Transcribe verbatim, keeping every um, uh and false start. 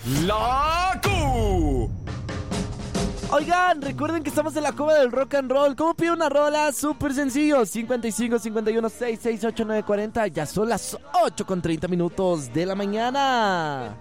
La Q. Oigan, recuerden que estamos en la cueva del rock and roll. ¿Cómo pido una rola? Súper sencillo. cincuenta y cinco, cincuenta y uno, sesenta y seis, ochenta y nueve, cuarenta. Ya son las ocho con treinta minutos de la mañana.